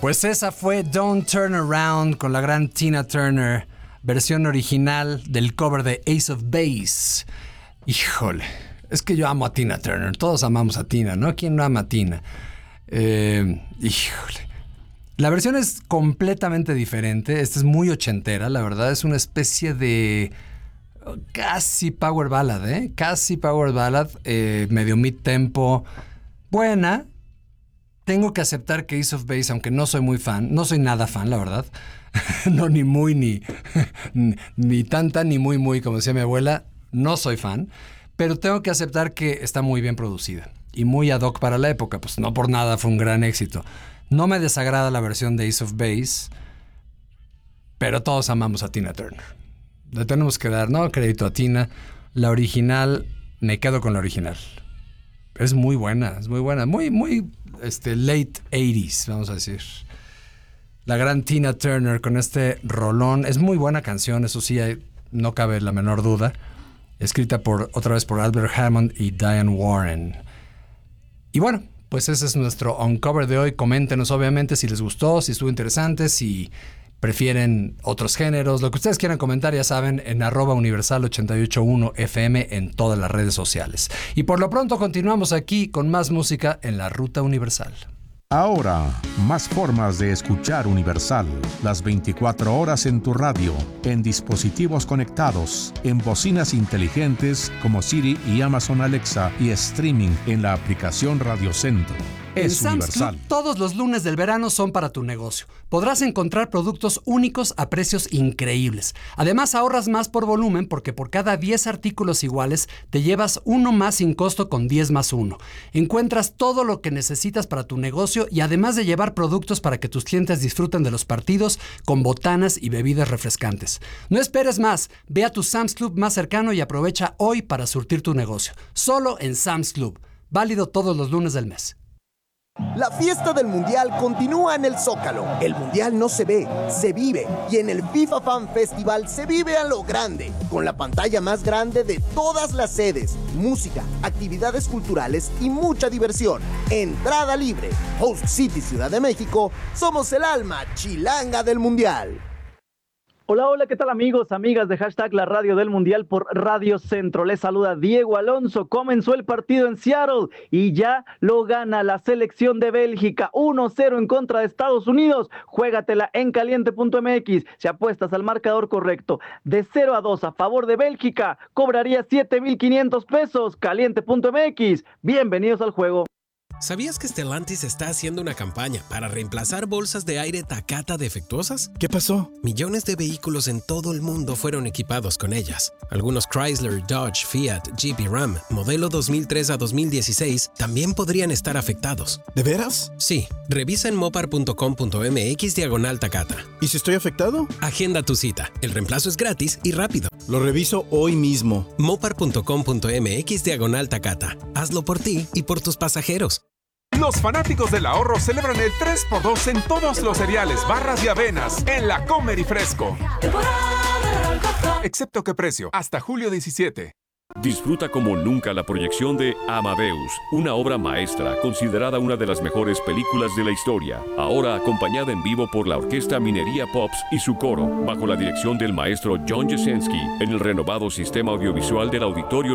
Pues esa fue Don't Turn Around con la gran Tina Turner, versión original del cover de Ace of Base. Híjole, es que yo amo a Tina Turner, todos amamos a Tina, ¿no? ¿Quién no ama a Tina? Híjole. La versión es completamente diferente, esta es muy ochentera, la verdad, es una especie de casi power ballad, casi power ballad, medio mid-tempo, buena. Tengo que aceptar que Ace of Base, aunque no soy muy fan, no soy nada fan, la verdad, no ni muy, ni tanta, ni muy, muy, como decía mi abuela, no soy fan, pero tengo que aceptar que está muy bien producida y muy ad hoc para la época, pues no por nada fue un gran éxito. No me desagrada la versión de Ace of Base, pero todos amamos a Tina Turner. Le tenemos que dar, ¿no?, crédito a Tina. La original, me quedo con la original. Es muy buena, muy late 80s, vamos a decir. La gran Tina Turner con este rolón. Es muy buena canción, eso sí, no cabe la menor duda. Escrita otra vez por Albert Hammond y Diane Warren. Y bueno, pues ese es nuestro Uncover de hoy. Coméntenos obviamente si les gustó, si estuvo interesante, si prefieren otros géneros, lo que ustedes quieran comentar, ya saben, en @universal881fm en todas las redes sociales. Y por lo pronto continuamos aquí con más música en la Ruta Universal. Ahora, más formas de escuchar Universal. Las 24 horas en tu radio, en dispositivos conectados, en bocinas inteligentes como Siri y Amazon Alexa y streaming en la aplicación Radio Centro. Es Universal. Club, todos los lunes del verano son para tu negocio. Podrás encontrar productos únicos a precios increíbles. Además, ahorras más por volumen porque por cada 10 artículos iguales te llevas uno más sin costo con 10 más 1. Encuentras todo lo que necesitas para tu negocio y además de llevar productos para que tus clientes disfruten de los partidos con botanas y bebidas refrescantes. No esperes más. Ve a tu Sam's Club más cercano y aprovecha hoy para surtir tu negocio. Solo en Sam's Club. Válido todos los lunes del mes. La fiesta del Mundial continúa en el Zócalo. El Mundial no se ve, se vive. Y en el FIFA Fan Festival se vive a lo grande, con la pantalla más grande de todas las sedes, música, actividades culturales y mucha diversión. Entrada libre. Host City Ciudad de México, somos el alma chilanga del Mundial. Hola, hola, ¿qué tal amigos, amigas de Hashtag La Radio del Mundial por Radio Centro? Les saluda Diego Alonso. Comenzó el partido en Seattle y ya lo gana la selección de Bélgica 1-0 en contra de Estados Unidos. Juégatela en caliente.mx. Si apuestas al marcador correcto de 0-2 a favor de Bélgica, cobraría 7,500 pesos. Caliente.mx. Bienvenidos al juego. ¿Sabías que Stellantis está haciendo una campaña para reemplazar bolsas de aire Takata defectuosas? ¿Qué pasó? Millones de vehículos en todo el mundo fueron equipados con ellas. Algunos Chrysler, Dodge, Fiat, Jeep y Ram, modelo 2003 a 2016, también podrían estar afectados. ¿De veras? Sí. Revisa en mopar.com.mx/Takata. ¿Y si estoy afectado? Agenda tu cita. El reemplazo es gratis y rápido. Lo reviso hoy mismo. mopar.com.mx/Takata. Hazlo por ti y por tus pasajeros. Los fanáticos del ahorro celebran el 3x2 en todos los cereales, barras y avenas en la Comer y Fresco. Excepto qué precio, hasta julio 17. Disfruta como nunca la proyección de Amadeus, una obra maestra considerada una de las mejores películas de la historia, ahora acompañada en vivo por la Orquesta Minería Pops y su coro, bajo la dirección del maestro John Jasinski, en el renovado sistema audiovisual del Auditorio